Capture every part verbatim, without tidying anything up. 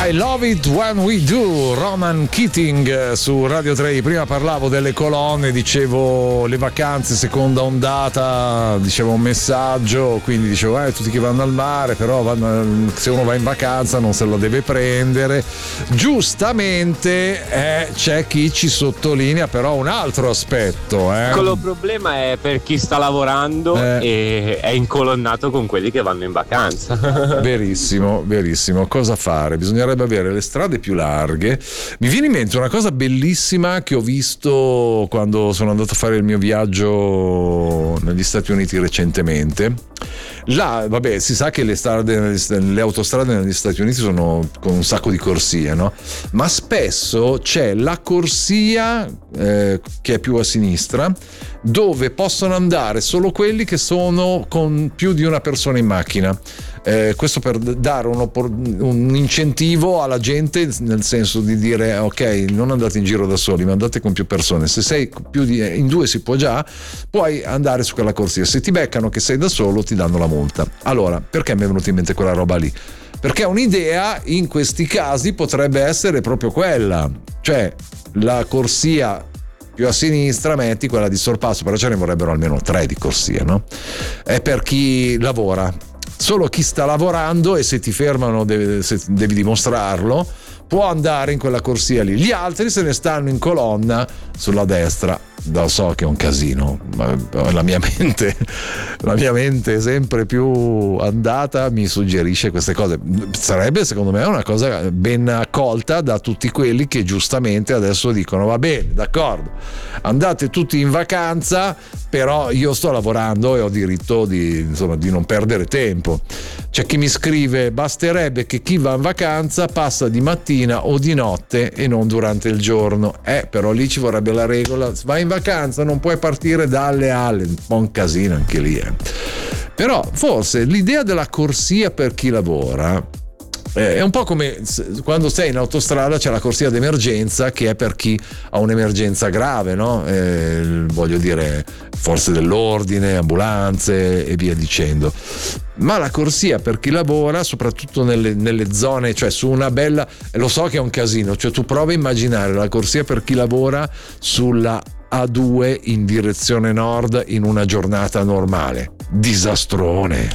I Love It When We Do, Ronan Keating su Radio tre. Prima parlavo delle colonne, dicevo le vacanze seconda ondata, dicevo un messaggio, quindi dicevo eh, tutti che vanno al mare, però vanno, se uno va in vacanza non se lo deve prendere. Giustamente eh, c'è chi ci sottolinea però un altro aspetto. Eh. Il piccolo problema è per chi sta lavorando eh. e è incolonnato con quelli che vanno in vacanza. Verissimo, verissimo. Cosa fare? Bisognerebbe avere le strade più larghe. Mi viene in mente una cosa bellissima che ho visto quando sono andato a fare il mio viaggio negli Stati Uniti recentemente. Là, vabbè, si sa che le strade, le autostrade negli Stati Uniti sono con un sacco di corsie, no? Ma spesso c'è la corsia eh, che è più a sinistra, dove possono andare solo quelli che sono con più di una persona in macchina. Eh, questo per dare un, un incentivo alla gente, nel senso di dire ok, non andate in giro da soli, ma andate con più persone. Se sei più di in due si può già, puoi andare su quella corsia. Se ti beccano che sei da solo ti danno la multa. Allora, perché mi è venuta in mente quella roba lì? Perché un'idea in questi casi potrebbe essere proprio quella, cioè la corsia più a sinistra metti quella di sorpasso, però ce ne vorrebbero almeno tre di corsia, no? È per chi lavora. Solo chi sta lavorando, e se ti fermano devi, se devi dimostrarlo, può andare in quella corsia lì. Gli altri se ne stanno in colonna sulla destra. Lo so che è un casino, ma la mia mente la mia mente sempre più andata mi suggerisce queste cose. Sarebbe secondo me una cosa ben accolta da tutti quelli che giustamente adesso dicono va bene, d'accordo, andate tutti in vacanza, però io sto lavorando e ho diritto di, insomma, di non perdere tempo. C'è chi mi scrive basterebbe che chi va in vacanza passa di mattina o di notte e non durante il giorno. Eh, però lì ci vorrebbe la regola, vai in vacanza non puoi partire dalle alle, un po' un casino anche lì, eh. Però forse l'idea della corsia per chi lavora eh, è un po' come quando sei in autostrada c'è la corsia d'emergenza che è per chi ha un'emergenza grave, no? Eh, voglio dire forze dell'ordine, ambulanze e via dicendo. Ma la corsia per chi lavora, soprattutto nelle, nelle zone, cioè su una bella, lo so che è un casino, cioè tu prova a immaginare la corsia per chi lavora sulla A due in direzione nord in una giornata normale. Disastrone.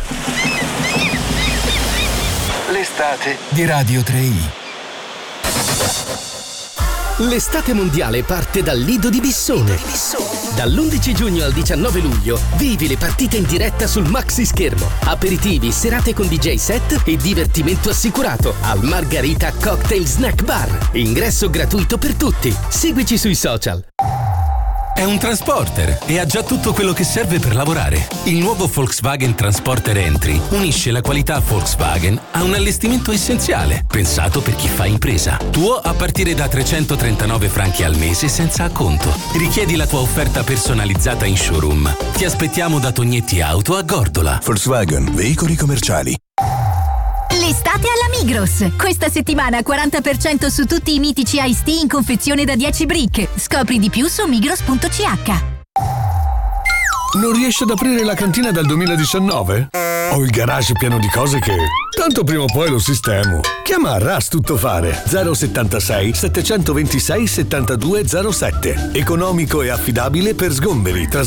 L'estate di Radio tre i. L'estate mondiale parte dal Lido di Bissone. Dall'undici giugno al diciannove luglio vivi le partite in diretta sul maxi schermo. Aperitivi, serate con D J set e divertimento assicurato al Margarita Cocktail Snack Bar. Ingresso gratuito per tutti. Seguici sui social. È un transporter e ha già tutto quello che serve per lavorare. Il nuovo Volkswagen Transporter Entry unisce la qualità Volkswagen a un allestimento essenziale, pensato per chi fa impresa. Tuo a partire da trecentotrentanove franchi al mese senza acconto. Richiedi la tua offerta personalizzata in showroom. Ti aspettiamo da Tognetti Auto a Gordola. Volkswagen, veicoli commerciali. L'estate alla Migros. Questa settimana quaranta per cento su tutti i mitici Ice Tea in confezione da dieci brick. Scopri di più su migros punto c h. Non riesci ad aprire la cantina dal duemiladiciannove? Ho il garage pieno di cose che tanto prima o poi lo sistemo. Chiama Ras Tuttofare zero settantasei settecentoventisei settantadue zero sette. Economico e affidabile per sgomberi, trasporti